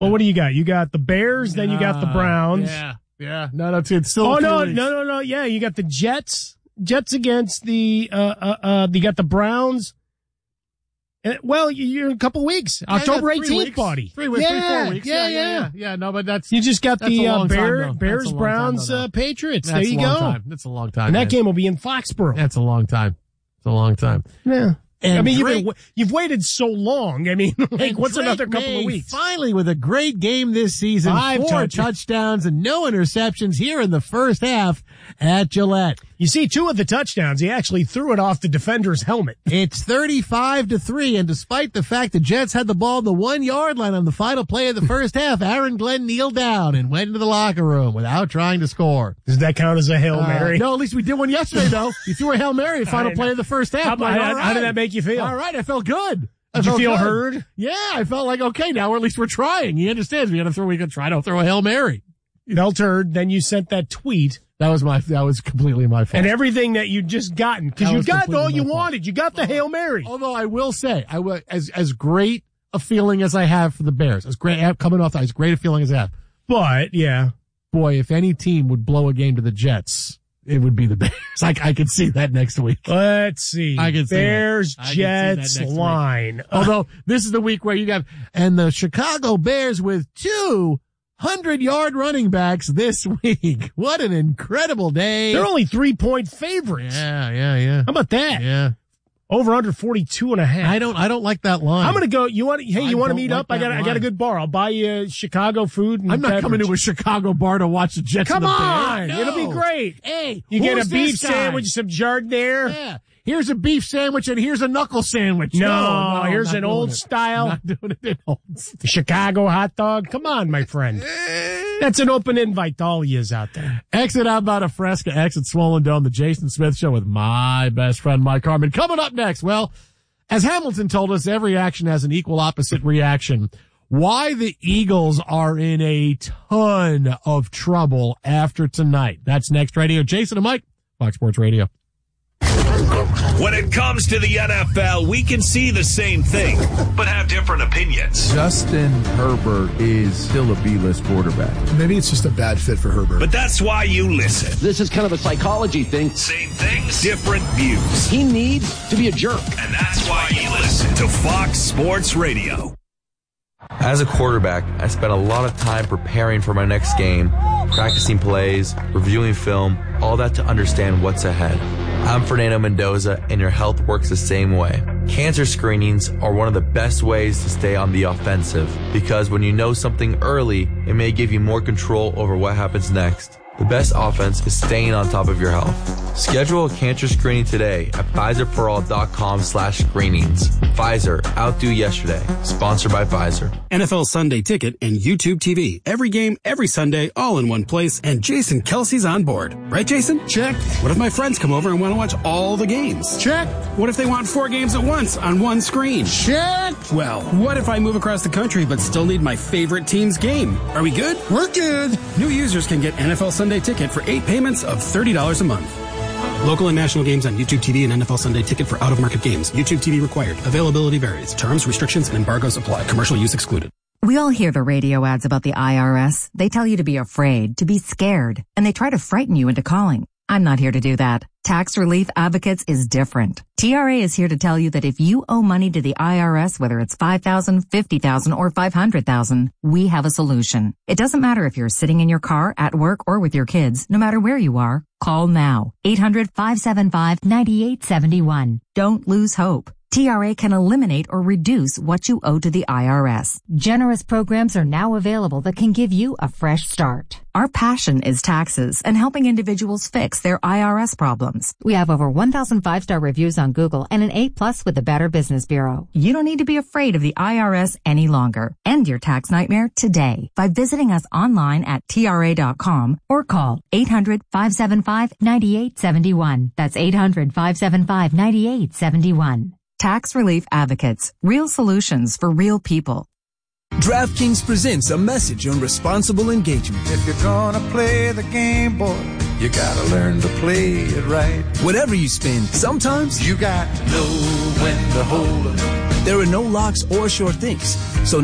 Well, what do you got? You got the Bears, then you got the Browns. Yeah. No, it's still. Oh, no. Yeah, you got the Jets. Jets against you got the Browns. Well, you're in a couple of weeks. October 18th, buddy. 3 weeks, 4 weeks. Yeah. No, but you just got the Bears, Browns, Patriots. That's there you go. That's a long time. And that game will be in Foxborough. That's a long time. It's a long time. Yeah. And I mean, you've waited so long. I mean, what's another couple of weeks? Finally, with a great game this season, 4 touchdowns and no interceptions here in the first half at Gillette. You see, 2 of the touchdowns, he actually threw it off the defender's helmet. It's 35-3, and despite the fact the Jets had the ball on the 1-yard line on the final play of the first half, Aaron Glenn kneeled down and went into the locker room without trying to score. Does that count as a Hail Mary? No, at least we did one yesterday, though. You threw a Hail Mary at final play of the first half. How did that make you feel? All right, I felt good. Did you feel heard? Yeah, I felt like, okay, now at least we're trying. He understands we can try to throw a Hail Mary. Felt heard, then you sent that tweet. That was completely my fault. And everything that you'd just gotten, because you got all you wanted. You got the Hail Mary. Although I will say, as great a feeling as I have for the Bears, as great a feeling as I have. But, yeah. Boy, if any team would blow a game to the Jets, it would be the Bears. I could see that next week. Let's see. I can see Bears, Jets line. Although this is the week where and the Chicago Bears with 2 100-yard running backs this week. What an incredible day. They're only 3-point favorites. Yeah. How about that? Yeah. Over under 42.5. I don't like that line. I'm going to go. You want to meet up? I got a good bar. I'll buy you Chicago food and I'm not beverage. coming to a Chicago bar to watch the Jets. Come and the on. Bears. No. It'll be great. Hey, you get a beef sandwich, some Jardiniere. Yeah. Here's a beef sandwich and here's a knuckle sandwich. No, here's an old style. Not doing it in old Chicago hot dog. Come on, my friend. That's an open invite to all of yous out there. Exit Outbound of Fresca, exit Swollen Dome, the Jason Smith Show with my best friend, Mike Harmon. Coming up next, well, as Hamilton told us, every action has an equal opposite reaction. Why the Eagles are in a ton of trouble after tonight. That's next radio. Jason and Mike, Fox Sports Radio. When it comes to the NFL, we can see the same thing, but have different opinions. Justin Herbert is still a B-list quarterback. Maybe it's just a bad fit for Herbert. But that's why you listen. This is kind of a psychology thing. Same things, different views. He needs to be a jerk. And that's why you listen to Fox Sports Radio. As a quarterback, I spent a lot of time preparing for my next game, practicing plays, reviewing film, all that to understand what's ahead. I'm Fernando Mendoza, and your health works the same way. Cancer screenings are one of the best ways to stay on the offensive, because when you know something early, it may give you more control over what happens next. The best offense is staying on top of your health. Schedule a cancer screening today at PfizerForAll.com/screenings. Pfizer, outdo yesterday. Sponsored by Pfizer. NFL Sunday Ticket and YouTube TV. Every game, every Sunday, all in one place. And Jason Kelsey's on board. Right, Jason? Check. What if my friends come over and want to watch all the games? Check. What if they want 4 games at once on one screen? Check. Well, what if I move across the country but still need my favorite team's game? Are we good? We're good. New users can get NFL Sunday Ticket for 8 payments of $30 a month. Local and national games on YouTube TV and NFL Sunday Ticket for out-of-market games. YouTube TV required. Availability varies. Terms, restrictions, and embargoes apply. Commercial use excluded. We all hear the radio ads about the IRS. They tell you to be afraid, to be scared, and they try to frighten you into calling. I'm not here to do that. Tax Relief Advocates is different. TRA is here to tell you that if you owe money to the IRS, whether it's $5,000, $50,000, or $500,000, we have a solution. It doesn't matter if you're sitting in your car, at work, or with your kids. No matter where you are, call now. 800-575-9871. Don't lose hope. TRA can eliminate or reduce what you owe to the IRS. Generous programs are now available that can give you a fresh start. Our passion is taxes and helping individuals fix their IRS problems. We have over 1,000 5-star reviews on Google and an A+ with the Better Business Bureau. You don't need to be afraid of the IRS any longer. End your tax nightmare today by visiting us online at TRA.com or call 800-575-9871. That's 800-575-9871. Tax Relief Advocates. Real solutions for real people. DraftKings presents a message on responsible engagement. If you're gonna play the game, boy, you gotta learn to play it right. Whatever you spend, sometimes you got to know when to hold 'em. There are no locks or sure things, so